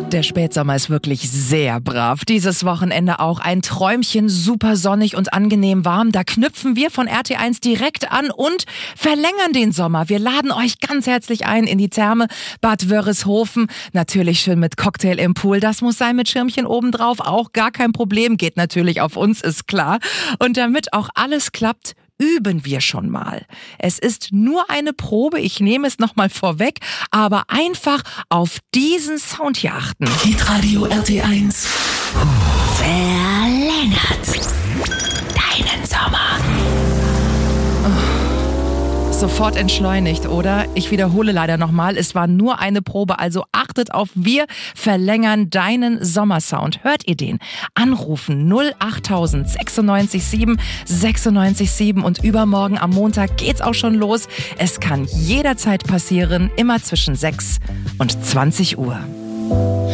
Der Spätsommer ist wirklich sehr brav. Dieses Wochenende auch ein Träumchen, super sonnig und angenehm warm. Da knüpfen wir von RT1 direkt an und verlängern den Sommer. Wir laden euch ganz herzlich ein in die Therme Bad Wörishofen. Natürlich schön mit Cocktail im Pool. Das muss sein mit Schirmchen obendrauf. Auch gar kein Problem. Geht natürlich auf uns, ist klar. Und damit auch alles klappt, üben wir schon mal. Es ist nur eine Probe, ich nehme es nochmal vorweg, aber einfach auf diesen Sound hier achten. Hitradio RT1 verlängert deinen Sommer. Sofort entschleunigt, oder? Ich wiederhole leider nochmal, es war nur eine Probe, also achtet auf, wir verlängern deinen Sommersound. Hört ihr den? Anrufen 08000 96 7 96 7 und übermorgen am Montag geht's auch schon los. Es kann jederzeit passieren, immer zwischen 6 und 20 Uhr.